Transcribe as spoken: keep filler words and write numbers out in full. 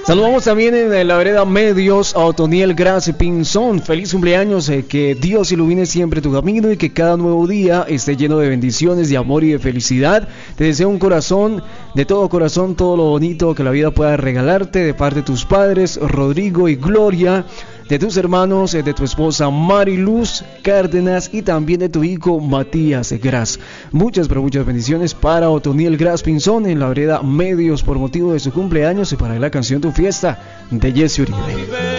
Saludamos también en la vereda Medios a Otoniel Gras Pinzón. Feliz cumpleaños, eh, que Dios ilumine siempre tu camino y que cada nuevo día esté lleno de bendiciones, de amor y de felicidad. Te deseo un corazón, de todo corazón, todo lo bonito que la vida pueda regalarte, de parte de tus padres, Rodrigo y Gloria, de tus hermanos, de tu esposa Mariluz Cárdenas y también de tu hijo Matías Gras. Muchas, pero muchas bendiciones para Otoniel Gras Pinzón en la vereda Medios por motivo de su cumpleaños y para la canción Tu Fiesta de Jesse Uribe.